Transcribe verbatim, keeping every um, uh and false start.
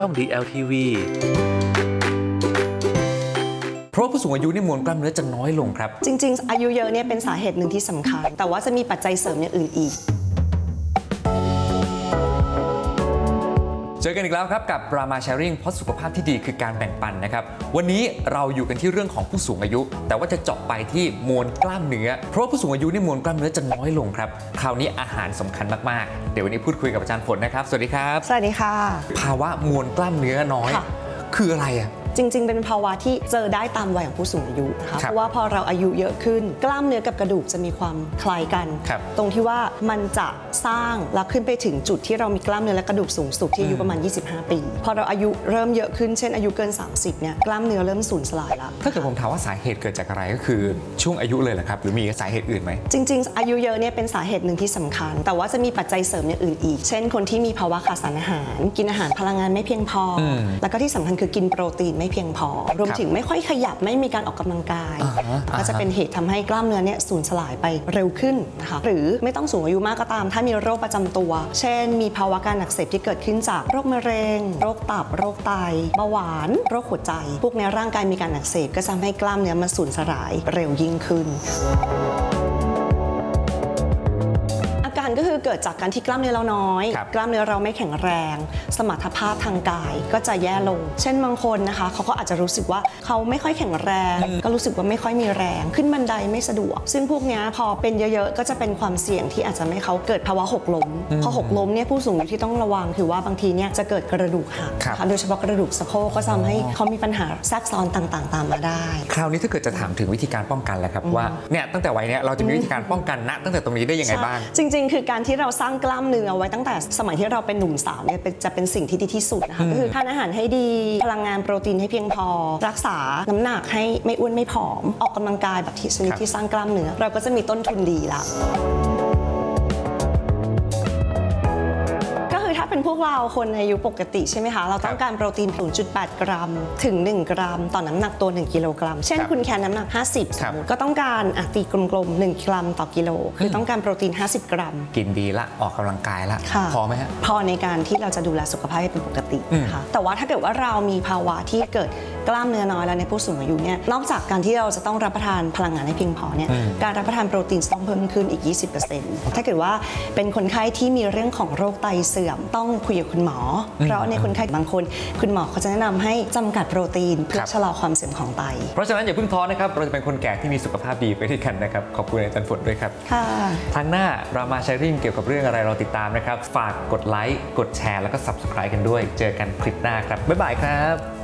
ช่อง ดี แอล ที วีเพราะผู้สูงอายุนี่มวลกล้ามเนื้อจะน้อยลงครับจริงๆอายุเยอะเนี่ยเป็นสาเหตุหนึ่งที่สำคัญแต่ว่าจะมีปัจจัยเสริมอย่างอื่นอีกเจอกันอีกแล้วครับกับ Rama Sharing เพราะสุขภาพที่ดีคือการแบ่งปันนะครับวันนี้เราอยู่กันที่เรื่องของผู้สูงอายุแต่ว่าจะเจาะไปที่มวลกล้ามเนื้อเพราะผู้สูงอายุนี่มวลกล้ามเนื้อจะน้อยลงครับคราวนี้อาหารสำคัญมากๆเดี๋ยววันนี้พูดคุยกับอาจารย์ฝนนะครับสวัสดีครับสวัสดีค่ะภาวะมวลกล้ามเนื้อน้อยคืออะไรอ่ะจริงๆเป็นภาวะที่เจอได้ตามวัยของผู้สูงอายุนะคะเพราะว่าพอเราอายุเยอะขึ้นกล้ามเนื้อกับกระดูกจะมีความคล้ายกันตรงที่ว่ามันจะสร้างแล้วขึ้นไปถึงจุดที่เรามีกล้ามเนื้อและกระดูกสูงสุดที่อายุประมาณยี่สิบห้าปีพอเราอายุเริ่มเยอะขึ้นเช่นอายุเกินสามสิบเนี่ยกล้ามเนื้อเริ่มสูญสลายแล้วถ้าเกิดผมถามว่าสาเหตุเกิดจากอะไรก็คือช่วงอายุเลยเหรอครับหรือมีสาเหตุอื่นไหมจริงๆอายุเยอะเนี่ยเป็นสาเหตุหนึ่งที่สำคัญแต่ว่าจะมีปัจจัยเสริมอย่างอื่นอีกเช่นคนที่มีภาวะขาดสารอาหารกินอาหารพลังงานไม่เพียงพอแล้วก็ที่สำคัญคือกินโปรตีนไม่เพียงพอรวมถึงไม่ค่อยขยับไม่มีการออกกำลังกายก็จะเป็นเหตุทำให้กล้ามเนื้อเนี่ยสูญสลายไปเร็วขึ้นนะคะหรือไม่ต้องสูงอายุมากก็ตามถ้ามีโรคประจำตัวเช่นมีภาวะการอักเสบที่เกิดขึ้นจากโรคมะเร็งโรคตับโรคไตเบาหวานโรคหัวใจพวกนี้ร่างกายมีการอักเสบก็ทำให้กล้ามเนื้อมันสูญสลายเร็วยิ่งขึ้นก็คือเกิดจากการที่กล้ามเนื้อเราน้อยกล้ามเนื้อเราไม่แข็งแรงสมรรถภาพทางกายก็จะแย่ลงเช่นบางคนนะคะเขาก็อาจจะรู้สึกว่าเขาไม่ค่อยแข็งแรงก็รู้สึกว่าไม่ค่อยมีแรงขึ้นบันไดไม่สะดวกซึ่งพวกนี้พอเป็นเยอะๆก็จะเป็นความเสี่ยงที่อาจจะไม่เขาเกิดภาวะหกล้มพอหกล้มเนี่ยผู้สูงอายุที่ต้องระวังคือว่าบางทีเนี่ยจะเกิดกระดูกหักโดยเฉพาะกระดูกสะโพกก็ทำให้เขามีปัญหาแทรกซ้อนต่างๆตามมาได้คราวนี้ถ้าเกิดจะถามถึงวิธีการป้องกันแล้วครับว่าเนี่ยตั้งแต่วัยนี้เราจะมีวิธีการป้องกันณตั้งแต่ตรงนี้ได้ยังไงบ้างจริงๆคือการที่เราสร้างกล้ามเนื้อไว้ตั้งแต่สมัยที่เราเป็นหนุ่มสาวเนี่ยจะเป็นสิ่งที่ดีที่สุดนะคะก็คือทานอาหารให้ดีพลังงานโปรตีนให้เพียงพอรักษาน้ำหนักให้ไม่อ้วนไม่ผอมออกกำลังกายแบบที่ชนิดที่สร้างกล้ามเนื้อเราก็จะมีต้นทุนดีละเป็นพวกเราคนอายุปกติใช่ไหมคะเราต้องการโปรตีน ศูนย์จุดแปด กรัมถึงหนึ่งกรัมต่อน้ำหนักตัวหนึ่งกิโลกรัมเช่นคุณแค่น้ำหนักห้าสิบสมมติก็ต้องการตีกลมๆหนึ่งกรัมต่อกิโลคือต้องการโปรตีนห้าสิบกรัมกินดีละออกกำลังกายละพอไหมฮะพอในการที่เราจะดูแลสุขภาพให้เป็นปกตินะคะแต่ว่าถ้าเกิดว่าเรามีภาวะที่เกิดกล้ามเนื้อน้อยแล้วในผู้สูงอายุเนี่ยนอกจากการที่เราจะต้องรับประทานพลังงานให้เพียงพอเนี่ยการรับประทานโปรตีนต้องเพิ่มขึ้นอีก ยี่สิบเปอร์เซ็นต์ ถ้าเกิดว่าเป็นคนไข้ที่มีเรื่องของโรคไตเสื่อมต้องคุยกับคุณหมอเพราะในคนไข้บางคนคุณหมอเขาจะแนะนำให้จำกัดโปรตีนเพื่อชะลอความเสื่อมของไตเพราะฉะนั้นอย่าเพิ่งท้อนะครับเราจะเป็นคนแก่ที่มีสุขภาพดีไปด้วยกันนะครับขอบคุณอาจารย์ฝนด้วยครับค่ะทางหน้าเรามาแชร์ริ่งเกี่ยวกับเรื่องอะไรเราติดตามนะครับฝากกดไลค์กดแชร์แล้วก็ ซับสไครบ์ กันด้วยเจอกันคลิปหน้าครับบ๊ายบายครับ